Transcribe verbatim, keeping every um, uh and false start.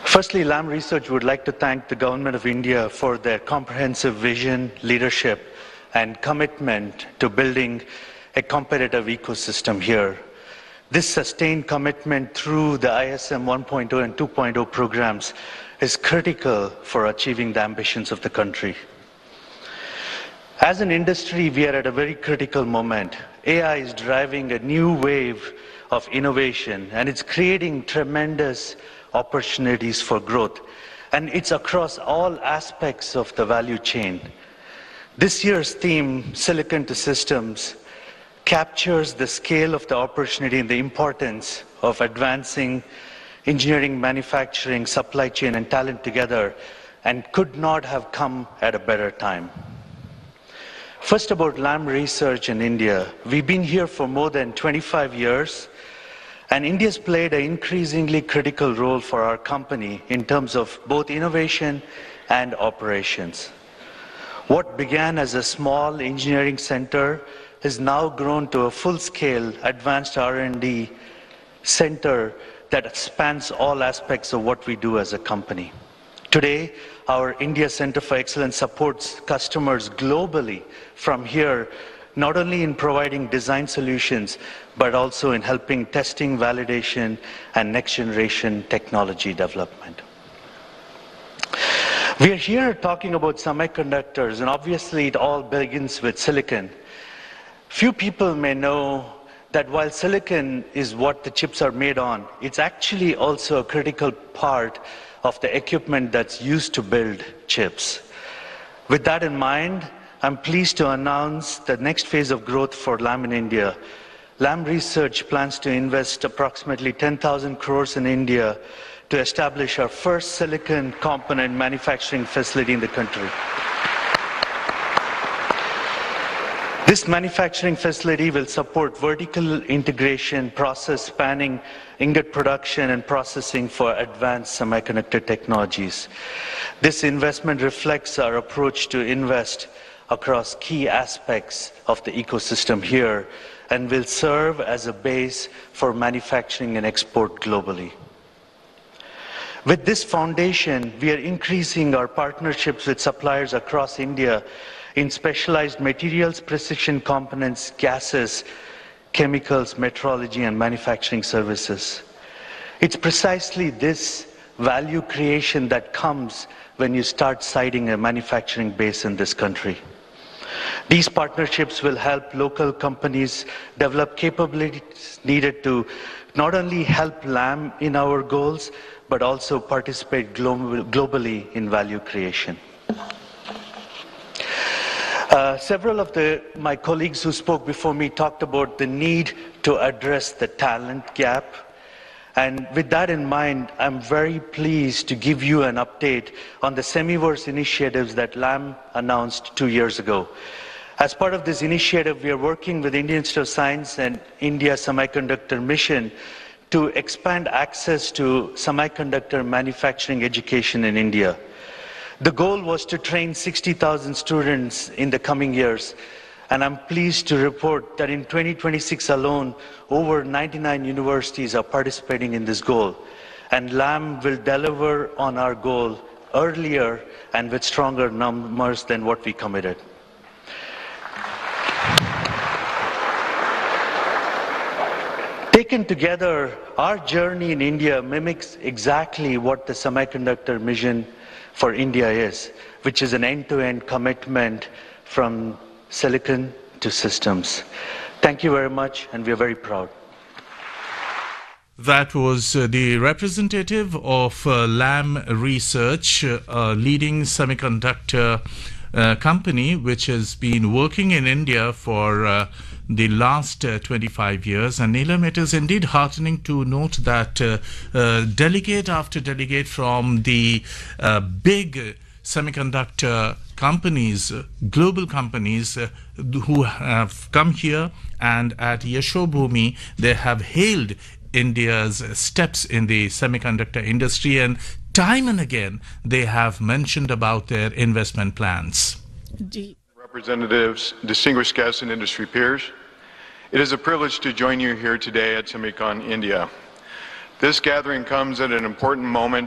Firstly, Lam Research would like to thank the Government of India for their comprehensive vision, leadership, and commitment to building a competitive ecosystem here. This sustained commitment through the I S M one point oh and two point oh programs is critical for achieving the ambitions of the country. As an industry, we are at a very critical moment. A I is driving a new wave of innovation, and it's creating tremendous opportunities for growth. And it's across all aspects of the value chain. This year's theme, Silicon to Systems, captures the scale of the opportunity and the importance of advancing engineering, manufacturing, supply chain, and talent together, and could not have come at a better time. First, about Lam Research in India. We've been here for more than twenty-five years, and India's played an increasingly critical role for our company in terms of both innovation and operations. What began as a small engineering center has now grown to a full-scale advanced R and D center that spans all aspects of what we do as a company. Today, our India Center for Excellence supports customers globally from here, not only in providing design solutions, but also in helping testing, validation, and next-generation technology development. We are here talking about semiconductors, and obviously it all begins with silicon. Few people may know that while silicon is what the chips are made on, it's actually also a critical part of the equipment that's used to build chips. With that in mind, I'm pleased to announce the next phase of growth for Lam in India. Lam Research plans to invest approximately ten thousand crores in India to establish our first silicon component manufacturing facility in the country. This manufacturing facility will support vertical integration, process spanning, ingot production, and processing for advanced semiconductor technologies. This investment reflects our approach to invest across key aspects of the ecosystem here and will serve as a base for manufacturing and export globally. With this foundation, we are increasing our partnerships with suppliers across India in specialized materials, precision components, gases, chemicals, metrology, and manufacturing services. It's precisely this value creation that comes when you start siting a manufacturing base in this country. These partnerships will help local companies develop capabilities needed to not only help Lam in our goals, but also participate glo- globally in value creation. Uh, several of the, my colleagues who spoke before me talked about the need to address the talent gap. And with that in mind, I'm very pleased to give you an update on the Semiverse initiatives that Lam announced two years ago. As part of this initiative, we are working with Indian Institute of Science and India Semiconductor Mission to expand access to semiconductor manufacturing education in India. The goal was to train sixty thousand students in the coming years, and I'm pleased to report that in twenty twenty-six alone, over ninety-nine universities are participating in this goal, and Lam will deliver on our goal earlier and with stronger numbers than what we committed. Taken together, our journey in India mimics exactly what the semiconductor mission for India is, which is an end-to-end commitment from silicon to systems. Thank you very much, and we are very proud. That was uh, the representative of uh, Lam Research, uh, a leading semiconductor uh, company which has been working in India for uh, the last uh, twenty-five years. And Neelam, it is indeed heartening to note that uh, uh, delegate after delegate from the uh, big semiconductor companies, uh, global companies uh, who have come here, and at Yashobhoomi they have hailed India's steps in the semiconductor industry, and time and again they have mentioned about their investment plans. D Representatives, distinguished guests and industry peers, it is a privilege to join you here today at SEMICON India. This gathering comes at an important moment